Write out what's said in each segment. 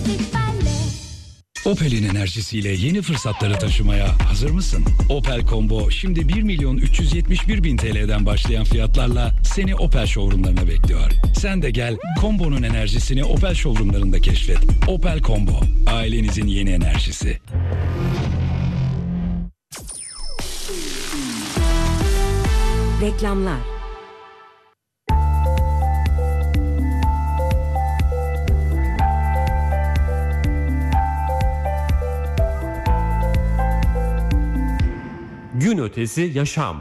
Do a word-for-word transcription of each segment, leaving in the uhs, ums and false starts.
istikballe. Opel'in enerjisiyle yeni fırsatları taşımaya hazır mısın? Opel Combo şimdi bir milyon üç yüz yetmiş bir bin T L'den başlayan fiyatlarla seni Opel showroomlarına bekliyor. Sen de gel Combo'nun enerjisini Opel showroomlarında keşfet. Opel Combo, ailenizin yeni enerjisi. Reklamlar. Gün ötesi yaşam.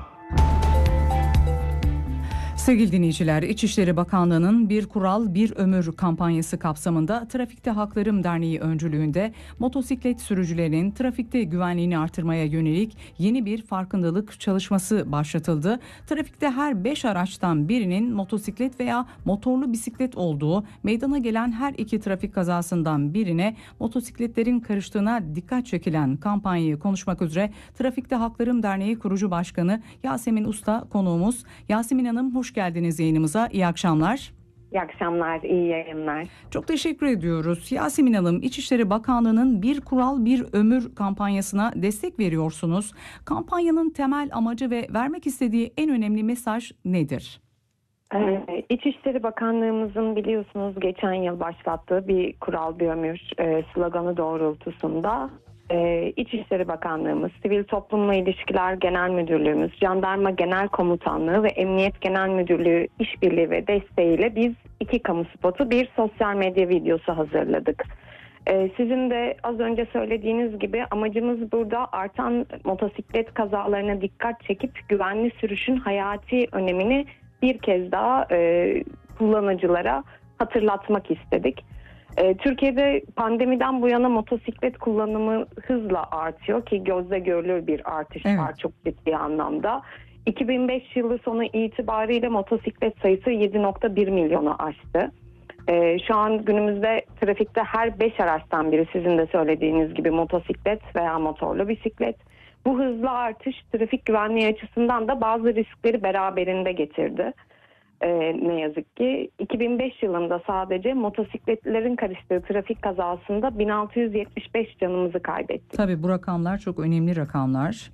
Sevgili dinleyiciler, İçişleri Bakanlığı'nın Bir Kural Bir Ömür kampanyası kapsamında Trafikte Haklarım Derneği öncülüğünde motosiklet sürücülerinin trafikte güvenliğini artırmaya yönelik yeni bir farkındalık çalışması başlatıldı. Trafikte her beş araçtan birinin motosiklet veya motorlu bisiklet olduğu, meydana gelen her iki trafik kazasından birine motosikletlerin karıştığına dikkat çekilen kampanyayı konuşmak üzere Trafikte Haklarım Derneği kurucu başkanı Yasemin Usta konuğumuz. Yasemin Hanım, hoş geldiniz yayınımıza. İyi akşamlar. İyi akşamlar, iyi yayınlar. Çok teşekkür ediyoruz. Yasemin Hanım, İçişleri Bakanlığı'nın Bir Kural Bir Ömür kampanyasına destek veriyorsunuz. Kampanyanın temel amacı ve vermek istediği en önemli mesaj nedir? Ee, İçişleri Bakanlığımızın biliyorsunuz geçen yıl başlattığı Bir Kural Bir Ömür e, sloganı doğrultusunda Ee, İçişleri Bakanlığımız, Sivil Toplumla İlişkiler Genel Müdürlüğümüz, Jandarma Genel Komutanlığı ve Emniyet Genel Müdürlüğü işbirliği ve desteğiyle biz iki kamu spotu, bir sosyal medya videosu hazırladık. Ee, sizin de az önce söylediğiniz gibi amacımız burada artan motosiklet kazalarına dikkat çekip güvenli sürüşün hayati önemini bir kez daha e, kullanıcılara hatırlatmak istedik. Türkiye'de pandemiden bu yana motosiklet kullanımı hızla artıyor ki gözle görülür bir artış evet. var çok ciddi anlamda. iki bin beş yılı sonu itibariyle motosiklet sayısı yedi nokta bir milyonu aştı. Ee, şu an günümüzde trafikte her beş araçtan biri sizin de söylediğiniz gibi motosiklet veya motorlu bisiklet. Bu hızlı artış trafik güvenliği açısından da bazı riskleri beraberinde getirdi. Ee, ne yazık ki iki bin beş yılında sadece motosikletlerin karıştığı trafik kazasında bin altı yüz yetmiş beş canımızı kaybettik. Tabii bu rakamlar çok önemli rakamlar.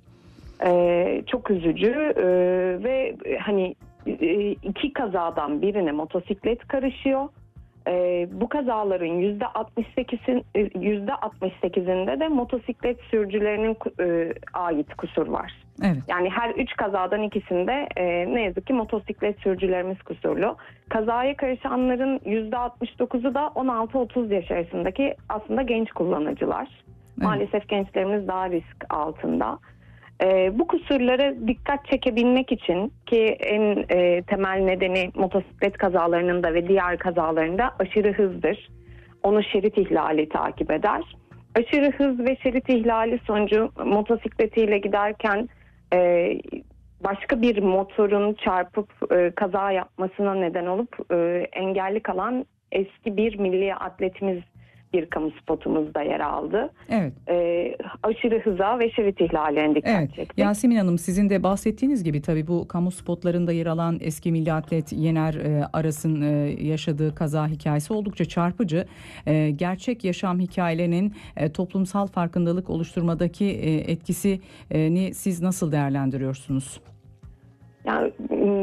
Ee, çok üzücü ee, ve hani e, iki kazadan birine motosiklet karışıyor. Ee, bu kazaların yüzde altmış sekizin yüzde altmış sekizinde de motosiklet sürücülerinin e, ait kusur var. Evet. Yani her üç kazadan ikisinde e, ne yazık ki motosiklet sürücülerimiz kusurlu. Kazaya karışanların yüzde altmış dokuzu da on altı otuz yaş arasındaki aslında genç kullanıcılar. Evet. Maalesef gençlerimiz daha risk altında. E, bu kusurlara dikkat çekebilmek için ki en e, temel nedeni motosiklet kazalarının da ve diğer kazalarında aşırı hızdır. Onu şerit ihlali takip eder. Aşırı hız ve şerit ihlali sonucu motosikletiyle giderken e, başka bir motorun çarpıp e, kaza yapmasına neden olup e, engelli kalan eski bir milli atletimiz bir kamu spotumuzda yer aldı. Evet. E, aşırı hıza ve şerit ihlaline dikkat evet. çektik. Yasemin Hanım, sizin de bahsettiğiniz gibi tabii bu kamu spotlarında yer alan eski milli atlet Yener e, Aras'ın e, yaşadığı kaza hikayesi oldukça çarpıcı. E, gerçek yaşam hikayelerinin e, toplumsal farkındalık oluşturmadaki e, etkisini siz nasıl değerlendiriyorsunuz? Yani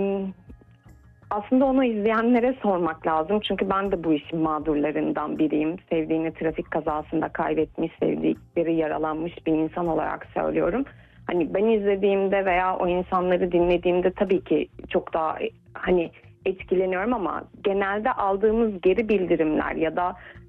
aslında onu izleyenlere sormak lazım. Çünkü ben de bu işin mağdurlarından biriyim. Sevdiğini trafik kazasında kaybetmiş, sevdikleri yaralanmış bir insan olarak söylüyorum. Hani ben izlediğimde veya o insanları dinlediğimde tabii ki çok daha hani etkileniyorum ama genelde aldığımız geri bildirimler ya da